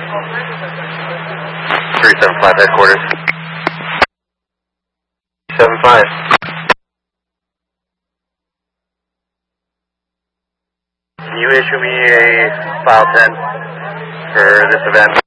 375 headquarters. 75. Can you issue me a file 10 for this event?